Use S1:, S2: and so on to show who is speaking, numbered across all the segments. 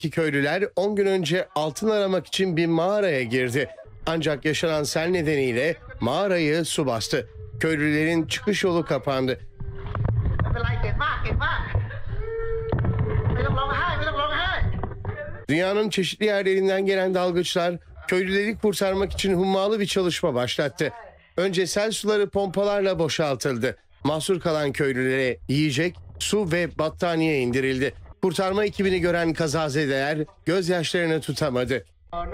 S1: Köylüler 10 gün önce altın aramak için bir mağaraya girdi. Ancak yaşanan sel nedeniyle mağarayı su bastı. Köylülerin çıkış yolu kapandı. Dünyanın çeşitli yerlerinden gelen dalgıçlar köylüleri kurtarmak için hummalı bir çalışma başlattı. Önce sel suları pompalarla boşaltıldı. Mahsur kalan köylülere yiyecek, su ve battaniye indirildi. Kurtarma ekibini gören kazazedeler gözyaşlarını tutamadı.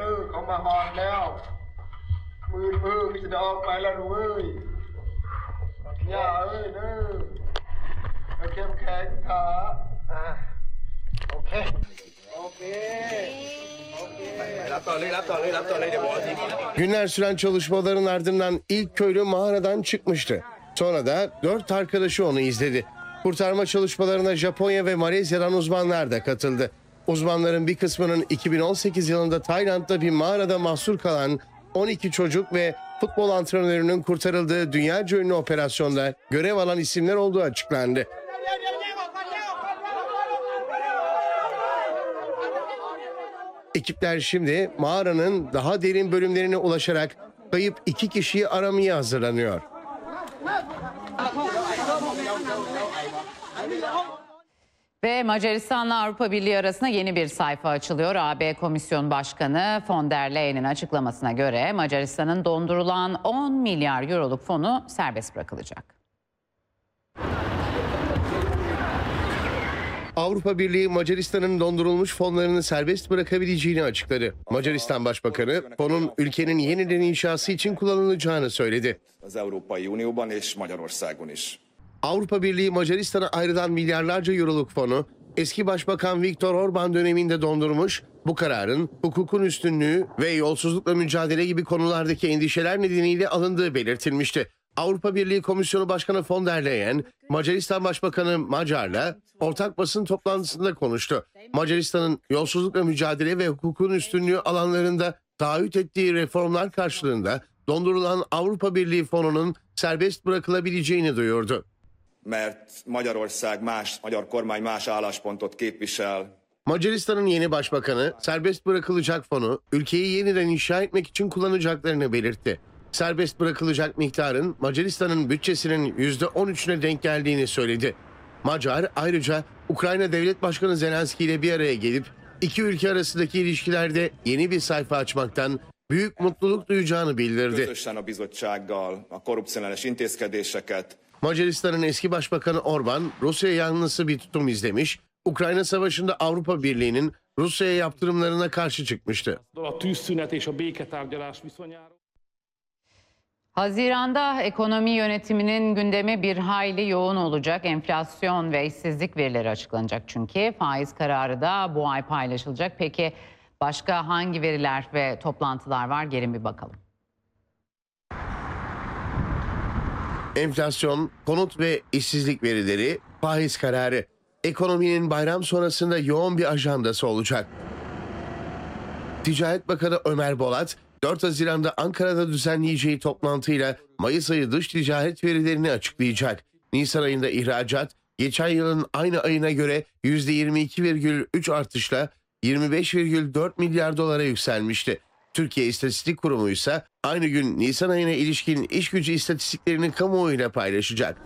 S1: Günler süren çalışmaların ardından ilk köylü mağaradan çıkmıştı. Sonra da 4 arkadaşı onu izledi. Kurtarma çalışmalarına Japonya ve Malezya'dan uzmanlar da katıldı. Uzmanların bir kısmının 2018 yılında Tayland'da bir mağarada mahsur kalan 12 çocuk ve futbol antrenörünün kurtarıldığı dünyaca ünlü operasyonda görev alan isimler olduğu açıklandı. Ekipler şimdi mağaranın daha derin bölümlerine ulaşarak kayıp 2 kişiyi aramaya hazırlanıyor.
S2: Ve Macaristan'la Avrupa Birliği arasında yeni bir sayfa açılıyor. AB Komisyon Başkanı von der Leyen'in açıklamasına göre Macaristan'ın dondurulan 10 milyar euroluk fonu serbest bırakılacak.
S1: Avrupa Birliği Macaristan'ın dondurulmuş fonlarını serbest bırakabileceğini açıkladı. Macaristan Başbakanı fonun ülkenin yeniden inşası için kullanılacağını söyledi. Avrupa Birliği Macaristan'a ayrılan milyarlarca euroluk fonu eski Başbakan Viktor Orban döneminde dondurmuş, bu kararın hukukun üstünlüğü ve yolsuzlukla mücadele gibi konulardaki endişeler nedeniyle alındığı belirtilmişti. Avrupa Birliği Komisyonu Başkanı von der Leyen, Macaristan Başbakanı Macar'la ortak basın toplantısında konuştu. Macaristan'ın yolsuzlukla mücadele ve hukukun üstünlüğü alanlarında taahhüt ettiği reformlar karşılığında dondurulan Avrupa Birliği fonunun serbest bırakılabileceğini duyurdu. Macaristan'ın yeni başbakanı serbest bırakılacak fonu ülkeyi yeniden inşa etmek için kullanacaklarını belirtti. Serbest bırakılacak miktarın Macaristan'ın bütçesinin %13'üne denk geldiğini söyledi. Macar ayrıca Ukrayna Devlet Başkanı Zelenski ile bir araya gelip iki ülke arasındaki ilişkilerde yeni bir sayfa açmaktan büyük mutluluk duyacağını bildirdi. Macaristan'ın eski başbakanı Orban, Rusya yanlısı bir tutum izlemiş, Ukrayna Savaşı'nda Avrupa Birliği'nin Rusya'ya yaptırımlarına karşı çıkmıştı.
S2: Haziran'da ekonomi yönetiminin gündemi bir hayli yoğun olacak. Enflasyon ve işsizlik verileri açıklanacak çünkü. Faiz kararı da bu ay paylaşılacak. Peki başka hangi veriler ve toplantılar var? Gelin bir bakalım.
S1: Enflasyon, konut ve işsizlik verileri, faiz kararı. Ekonominin bayram sonrasında yoğun bir ajandası olacak. Ticaret Bakanı Ömer Bolat, 4 Haziran'da Ankara'da düzenleyeceği toplantıyla Mayıs ayı dış ticaret verilerini açıklayacak. Nisan ayında ihracat, geçen yılın aynı ayına göre %22,3 artışla 25,4 milyar dolara yükselmişti. Türkiye İstatistik Kurumu ise aynı gün Nisan ayına ilişkin iş gücü istatistiklerini kamuoyuyla paylaşacak.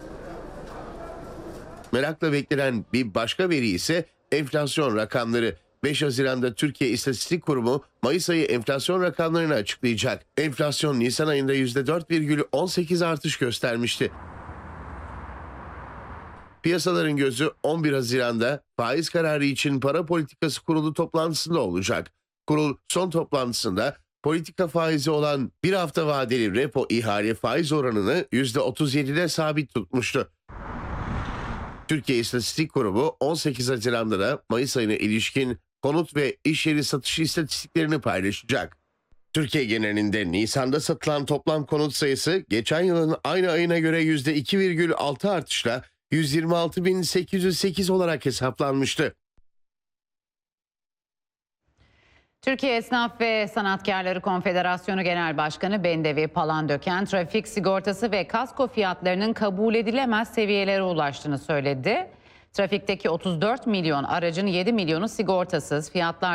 S1: Merakla beklenen bir başka veri ise enflasyon rakamları. 5 Haziran'da Türkiye İstatistik Kurumu Mayıs ayı enflasyon rakamlarını açıklayacak. Enflasyon Nisan ayında %4,18 artış göstermişti. Piyasaların gözü 11 Haziran'da faiz kararı için Para Politikası Kurulu toplantısında olacak. Kurul son toplantısında politika faizi olan bir hafta vadeli repo ihale faiz oranını %37'de sabit tutmuştu. Türkiye İstatistik Kurumu 18 Haziran'da da Mayıs ayına ilişkin konut ve iş yeri satışı istatistiklerini paylaşacak. Türkiye genelinde Nisan'da satılan toplam konut sayısı geçen yılın aynı ayına göre %2,6 artışla 126.808 olarak hesaplanmıştı.
S2: Türkiye Esnaf ve Sanatkarları Konfederasyonu Genel Başkanı Bendevi Palandöken, trafik sigortası ve kasko fiyatlarının kabul edilemez seviyelere ulaştığını söyledi. Trafikteki 34 milyon aracın 7 milyonu sigortasız, fiyatlar